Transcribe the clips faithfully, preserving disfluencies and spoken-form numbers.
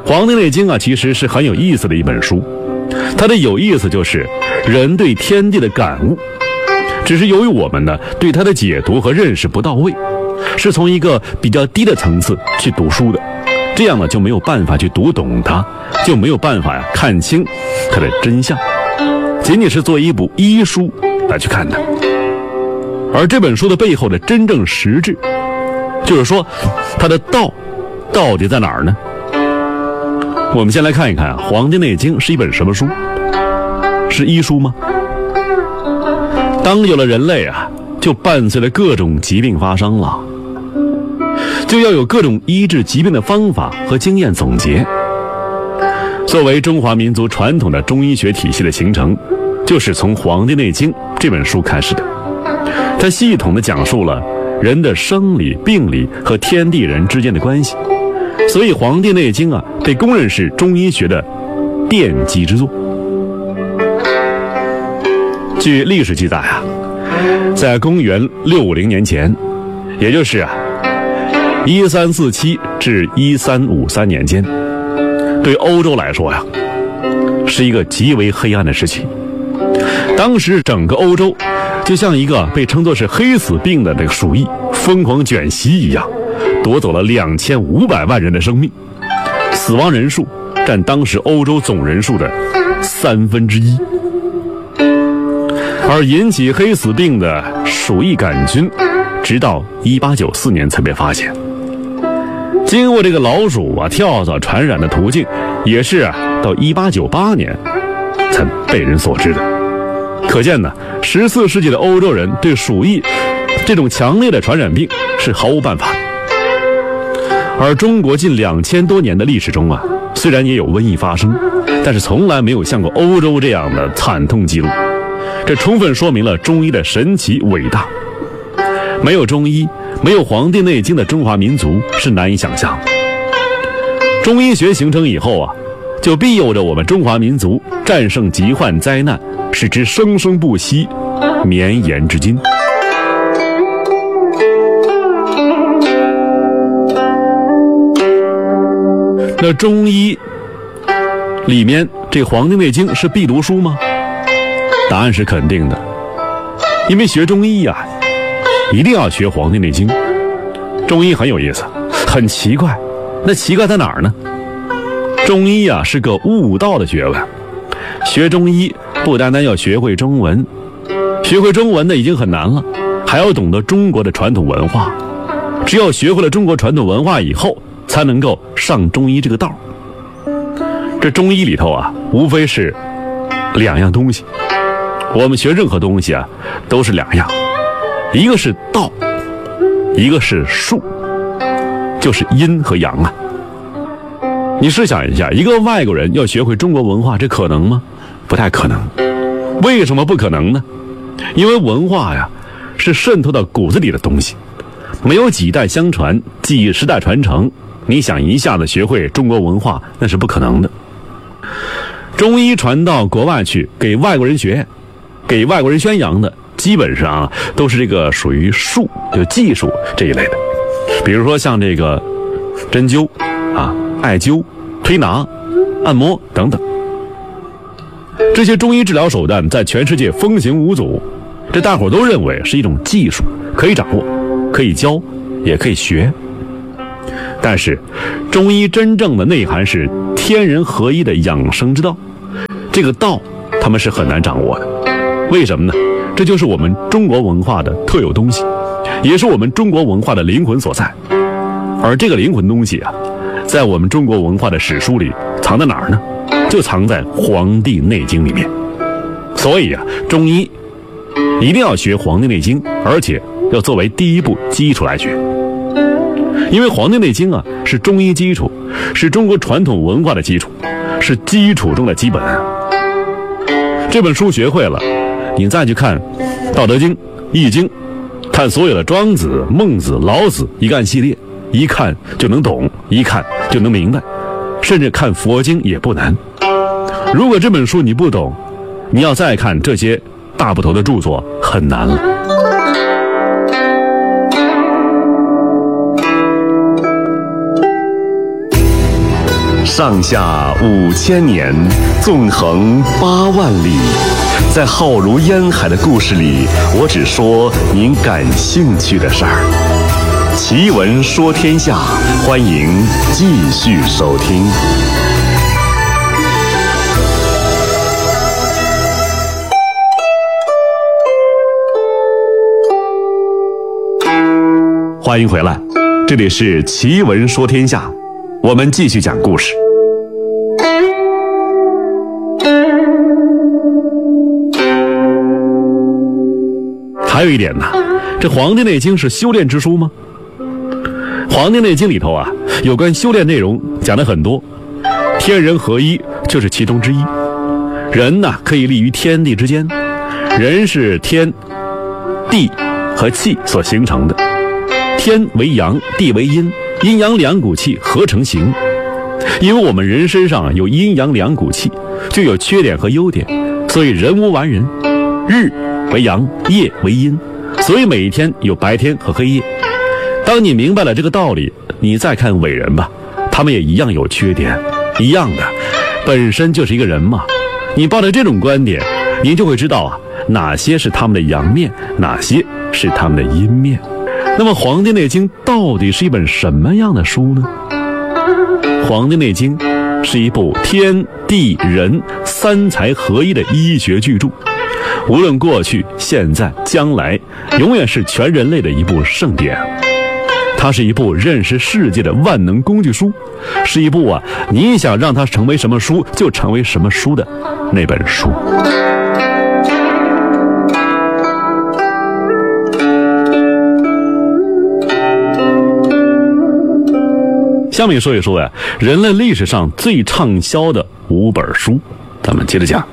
黄帝内经啊，其实是很有意思的一本书。它的有意思就是人对天地的感悟，只是由于我们呢对它的解读和认识不到位，是从一个比较低的层次去读书的，这样呢就没有办法去读懂它，就没有办法呀看清它的真相，仅仅是作为一部医书来去看它。而这本书的背后的真正实质，就是说它的道到底在哪儿呢？我们先来看一看《黄帝内经》是一本什么书？是医书吗？当有了人类啊，就伴随了各种疾病发生了，就要有各种医治疾病的方法和经验总结。作为中华民族传统的中医学体系的形成，就是从《黄帝内经》这本书开始的。它系统地讲述了人的生理、病理和天地人之间的关系，所以《黄帝内经》啊，被公认是中医学的奠基之作。据历史记载啊，在公元六五零年前，也就是啊一三四七至一三五三年间，对欧洲来说呀，是一个极为黑暗的时期。当时整个欧洲就像一个被称作是黑死病的这个鼠疫疯狂卷袭一样，夺走了两千五百万人的生命，死亡人数占当时欧洲总人数的三分之一。而引起黑死病的鼠疫杆菌，直到一八九四年才被发现。经过这个老鼠啊、跳蚤传染的途径，也是啊到一八九八年才被人所知的。可见呢，十四世纪的欧洲人对鼠疫这种强烈的传染病是毫无办法的。而中国近两千多年的历史中啊，虽然也有瘟疫发生，但是从来没有像过欧洲这样的惨痛记录。这充分说明了中医的神奇伟大。没有中医，没有《黄帝内经》的中华民族是难以想象的。中医学形成以后啊，就庇佑着我们中华民族战胜疾患灾难，使之生生不息，绵延至今。那中医里面这《黄帝内经》是必读书吗？答案是肯定的，因为学中医呀、啊，一定要学《黄帝内经》。中医很有意思，很奇怪，那奇怪在哪儿呢？中医啊是个悟道的学问，学中医不单单要学会中文，学会中文的已经很难了，还要懂得中国的传统文化。只有学会了中国传统文化以后，才能够上中医这个道。这中医里头啊，无非是两样东西。我们学任何东西啊，都是两样，一个是道，一个是术，就是阴和阳啊。你试想一下，一个外国人要学会中国文化，这可能吗？不太可能。为什么不可能呢？因为文化呀，是渗透到骨子里的东西，没有几代相传、几十代传承，你想一下子学会中国文化，那是不可能的。中医传到国外去，给外国人学，给外国人宣扬的，基本上、啊、都是这个属于术，就技术这一类的。比如说像这个针灸啊、艾灸、推拿、按摩等等，这些中医治疗手段在全世界风行无阻，这大伙都认为是一种技术，可以掌握，可以教，也可以学。但是中医真正的内涵是天人合一的养生之道，这个道他们是很难掌握的。为什么呢？这就是我们中国文化的特有东西，也是我们中国文化的灵魂所在。而这个灵魂东西啊，在我们中国文化的史书里藏在哪儿呢？就藏在《黄帝内经》里面。所以啊，中医一定要学《黄帝内经》，而且要作为第一步基础来学。因为《黄帝内经》啊是中医基础，是中国传统文化的基础，是基础中的基本。这本书学会了，你再去看《道德经》《易经》，看所有的庄子、孟子、老子一个系列，一看就能懂，一看就能明白，甚至看佛经也不难。如果这本书你不懂，你要再看这些大部头的著作很难了。 上下五千年，纵横八万里，在浩如烟海的故事里，我只说您感兴趣的事儿。奇闻说天下，欢迎继续收听。欢迎回来，这里是奇闻说天下，我们继续讲故事。 还有一点呢，这《黄帝内经》是修炼之书吗？《黄帝内经》里头啊，有关修炼内容讲得很多，天人合一就是其中之一。人呢，可以立于天地之间，人是天、地和气所形成的，天为阳，地为阴，阴阳两股气合成形。因为我们人身上有阴阳两股气，就有缺点和优点，所以人无完人。日为阳，夜为阴，所以每一天有白天和黑夜。当你明白了这个道理，你再看伟人吧，他们也一样有缺点，一样的，本身就是一个人嘛。你抱着这种观点，你就会知道啊，哪些是他们的阳面，哪些是他们的阴面。那么《黄帝内经》到底是一本什么样的书呢？《黄帝内经》是一部天地人三才合一的医学巨著，无论过去、现在、将来，永远是全人类的一部圣典。它是一部认识世界的万能工具书，是一部啊，你想让它成为什么书就成为什么书的那本书。下面说一说呀，人类历史上最畅销的五本书，咱们接着讲。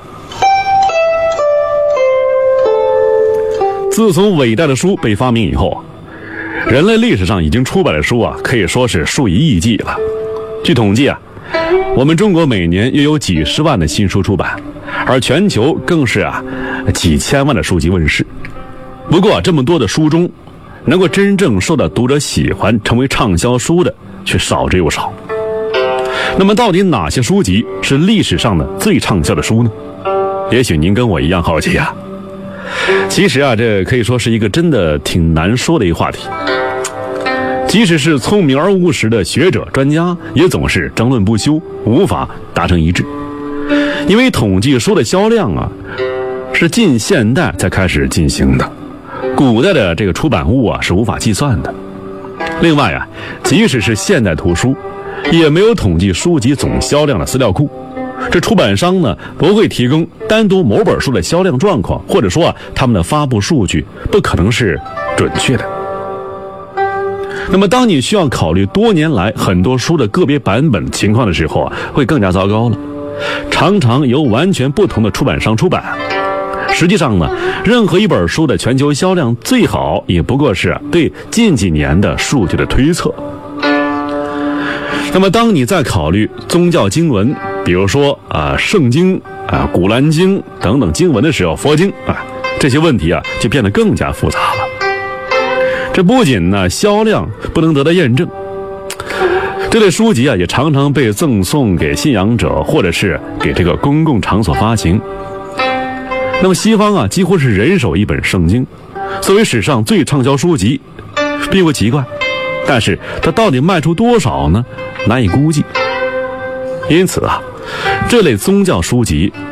自从伟大的书被发明以后，人类历史上已经出版的书啊，可以说是数以亿计了。据统计啊，我们中国每年约有几十万的新书出版，而全球更是啊几千万的书籍问世。不过、啊、这么多的书中，能够真正受到读者喜欢、成为畅销书的却少之又少。那么到底哪些书籍是历史上的最畅销的书呢？也许您跟我一样好奇啊。其实啊，这可以说是一个真的挺难说的一个话题。即使是聪明而务实的学者专家，也总是争论不休，无法达成一致。因为统计书的销量啊，是近现代才开始进行的，古代的这个出版物啊是无法计算的。另外啊，即使是现代图书，也没有统计书籍总销量的资料库。这出版商呢，不会提供单独某本书的销量状况，或者说啊，他们的发布数据不可能是准确的。那么当你需要考虑多年来很多书的个别版本情况的时候啊，会更加糟糕了。常常由完全不同的出版商出版。实际上呢，任何一本书的全球销量最好也不过是对近几年的数据的推测。那么当你在考虑宗教经文，比如说啊圣经啊古兰经等等经文的时候，佛经啊这些问题啊就变得更加复杂了。这不仅呢销量不能得到验证，这类书籍啊也常常被赠送给信仰者，或者是给这个公共场所发行。那么西方啊几乎是人手一本圣经，作为史上最畅销书籍并不奇怪，但是它到底卖出多少呢？难以估计。因此啊，这类宗教书籍